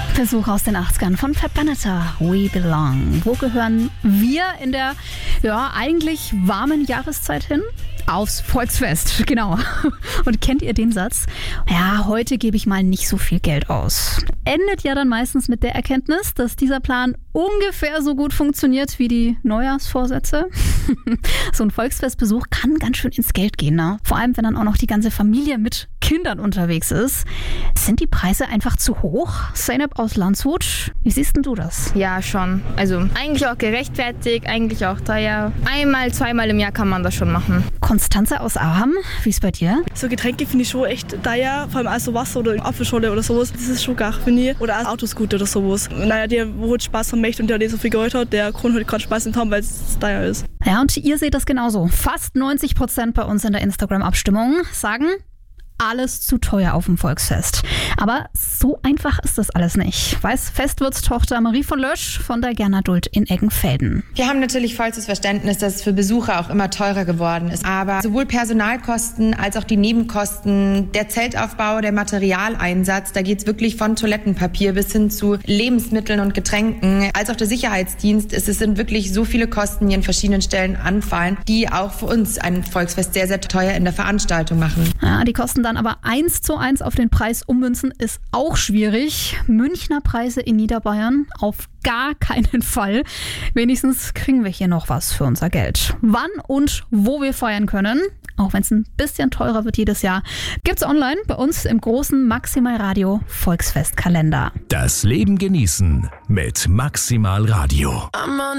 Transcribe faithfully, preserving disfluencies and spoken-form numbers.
Besuch aus den achtzigern von Pat Benatar, We Belong. Wo gehören wir in der ja eigentlich warmen Jahreszeit hin? Aufs Volksfest, genau. Und kennt ihr den Satz? Ja, heute gebe ich mal nicht so viel Geld aus. Endet ja dann meistens mit der Erkenntnis, dass dieser Plan ungefähr so gut funktioniert wie die Neujahrsvorsätze. So ein Volksfestbesuch kann ganz schön ins Geld gehen, ne? Vor allem, wenn dann auch noch die ganze Familie mit Kindern unterwegs ist. Sind die Preise einfach zu hoch? Zeynep aus Landshut, wie siehst denn du das? Ja, schon. Also eigentlich auch gerechtfertigt, eigentlich auch teuer. Einmal, zweimal im Jahr kann man das schon machen. Konstanze aus Aham, wie ist bei dir? So Getränke finde ich schon echt teuer, vor allem also Wasser oder Apfelschorle oder sowas. Das ist schon gar, finde ich. Oder auch Autoscooter oder sowas. Naja, der, wo halt Spaß haben möchte und der nicht so viel Geld hat, der kann halt gerade Spaß nicht haben, weil es teuer ist. Ja, und ihr seht das genauso. Fast neunzig Prozent bei uns in der Instagram-Abstimmung sagen, alles zu teuer auf dem Volksfest. Aber so einfach ist das alles nicht, weiß Festwirtstochter Marie von Lösch von der Gernadult in Eggenfelden. Wir haben natürlich vollstes Verständnis, dass es für Besucher auch immer teurer geworden ist. Aber sowohl Personalkosten als auch die Nebenkosten, der Zeltaufbau, der Materialeinsatz, da geht es wirklich von Toilettenpapier bis hin zu Lebensmitteln und Getränken, als auch der Sicherheitsdienst. Es sind wirklich so viele Kosten, die an verschiedenen Stellen anfallen, die auch für uns ein Volksfest sehr, sehr teuer in der Veranstaltung machen. Ja, die Kosten dann aber eins zu eins auf den Preis ummünzen ist auch schwierig. Münchner Preise in Niederbayern auf gar keinen Fall. Wenigstens kriegen wir hier noch was für unser Geld. Wann und wo wir feiern können, auch wenn es ein bisschen teurer wird jedes Jahr, gibt's online bei uns im großen Maximal Radio Volksfestkalender. Das Leben genießen mit Maximal Radio.